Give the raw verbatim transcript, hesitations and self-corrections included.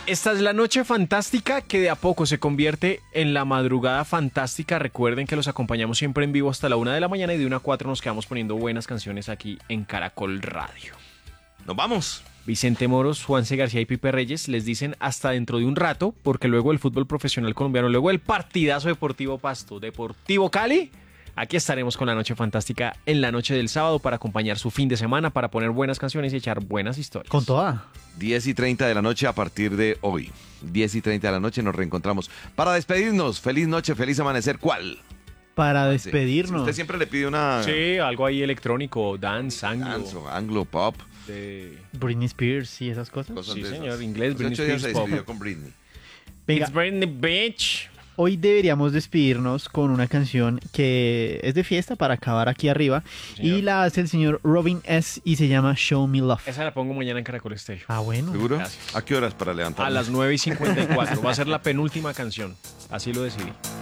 Esta es la noche fantástica que de a poco se convierte en la madrugada fantástica. Recuerden que los acompañamos siempre en vivo hasta la una de la mañana y de una a cuatro nos quedamos poniendo buenas canciones aquí en Caracol Radio. ¡Nos vamos! Vicente Moros, Juanse García y Pipe Reyes les dicen hasta dentro de un rato, porque luego el fútbol profesional colombiano, luego el partidazo Deportivo Pasto, Deportivo Cali. Aquí estaremos con la noche fantástica en la noche del sábado para acompañar su fin de semana, para poner buenas canciones y echar buenas historias. Con toda. diez y treinta de la noche a partir de hoy. diez y treinta de la noche nos reencontramos. Para despedirnos, feliz noche, feliz amanecer. ¿Cuál? Para Sí. despedirnos. Usted siempre le pide una... Sí, algo ahí electrónico, dance, anglo. Dance, anglo pop. De... Britney Spears y esas cosas. Cosas Sí, de esas. señor, inglés, Hace Britney ocho días Spears se pop. despidió con Britney. Venga, It's Britney Bitch. hoy deberíamos despedirnos con una canción que es de fiesta para acabar aquí arriba. Señor. Y la hace el señor Robin S. y se llama Show Me Love. Esa la pongo mañana en Caracol Estéreo. Ah, bueno. ¿Seguro? Gracias. ¿A qué horas para levantar? A las nueve y cincuenta y cuatro. Va a ser la penúltima canción. Así lo decidí.